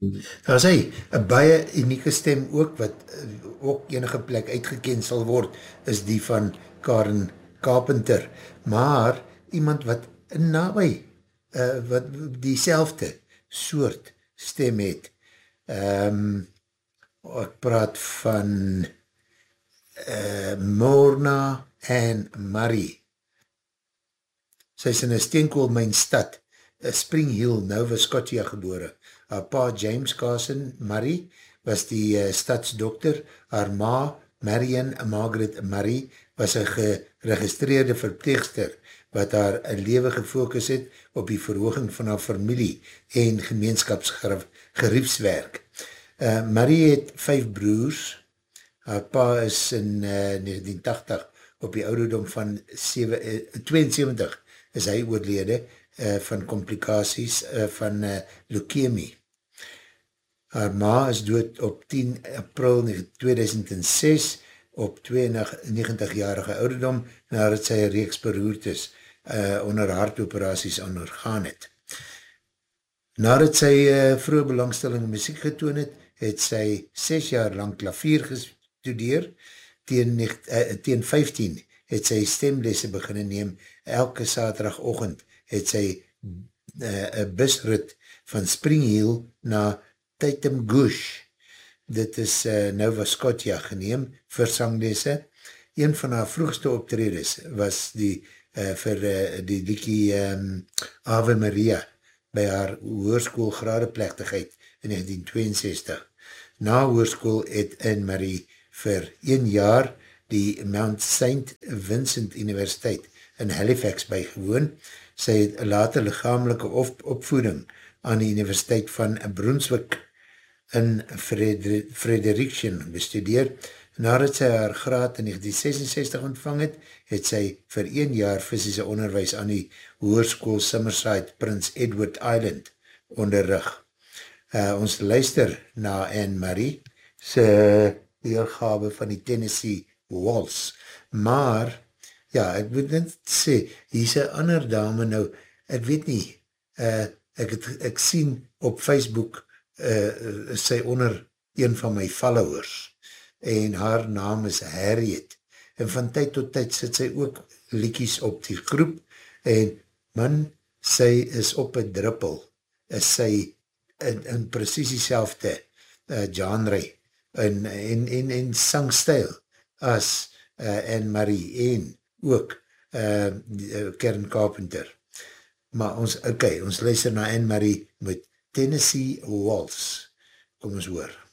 Daar is hy, een baie unieke stem ook, wat ook enige plek uitgekend sal word, is die van Karen Carpenter, maar iemand wat nabij, wat die selfde soort stem het. Ek praat van Morna en Marie. Sy is in een steenkoolmijn stad, Spring Hill, Nova Scotia gebore. Haar pa James Carson Murray was die stadsdokter. Haar ma Marion Margaret Murray was een geregistreerde verpleegster wat haar lewe gefokus het op die verhooging van haar familie en gemeenskapsgeriefswerk. Murray het 5 broers. Haar pa is in 1980 op die ouderdom van 72 is hy oorlede van complicaties van leukemie. Haar ma is dood op 10 april 2006 op 92-jarige ouderdom nadat sy 'n reeks beroertes onder hartoperaties ondergaan het. Nadat sy vroege belangstelling in muziek getoon het, het sy 6 jaar lang klavier gestudeer. Teen 15 het sy stemlesse beginne neem. Elke saterdagoggend het sy een busrit van Spring Hill na Tatum Goosh, dit is Nova Scotia geneem, vir sanglesse. Een van haar vroegste optredes was vir die liekie Ave Maria by haar hoërskoolgradeplechtigheid in 1962. Na hoërskool het Anne-Marie vir 1 jaar die Mount St. Vincent Universiteit in Halifax bygewoon. Sy het later lichamelike opvoeding aan die Universiteit van Brunswick in Fredericton bestudeer. Nadat sy haar graad in 1966 ontvang het, het sy vir 1 jaar fysische onderwijs aan die Hoërskool Summerside Prince Edward Island onderrig. Ons luister na Anne-Marie sy weergawe van die Tennessee Waltz, maar ja, ek moet net sê, hier is 'n ander dame nou, ek weet nie, ek sien op Facebook, sy onder een van my followers, en haar naam is Harriet, en van tyd tot tyd sit sy ook liedjies op die groep, en man, sy is op 'n druppel, is sy in precies die selfde genre, en sangstyl, as Anne-Marie, en ook Karen Carpenter. Maar ons luister na Anne-Marie met Tennessee Waltz. Kom ons hoor.